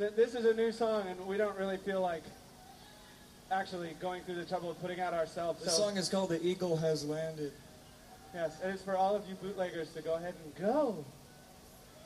this is a new song, and we don't really feel like actually going through the trouble of putting out ourselves. This song is called "The Eagle Has Landed." Yes, and it's for all of you bootleggers to go ahead and go.